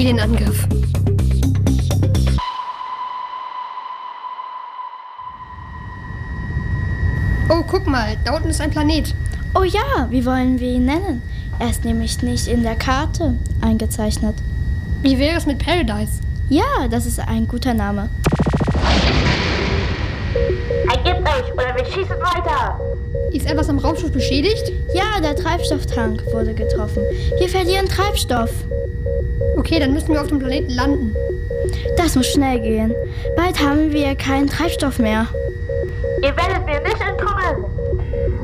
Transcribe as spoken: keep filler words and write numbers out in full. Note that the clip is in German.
Alienangriff. Oh, guck mal, da unten ist ein Planet. Oh ja, wie wollen wir ihn nennen? Er ist nämlich nicht in der Karte eingezeichnet. Wie wäre es mit Paradise? Ja, das ist ein guter Name. Ergebt euch oder wir schießen weiter! Ist etwas am Raumschiff beschädigt? Ja, der Treibstofftank wurde getroffen. Wir verlieren Treibstoff. Okay, dann müssen wir auf dem Planeten landen. Das muss schnell gehen. Bald haben wir keinen Treibstoff mehr. Ihr werdet mir nicht entkommen!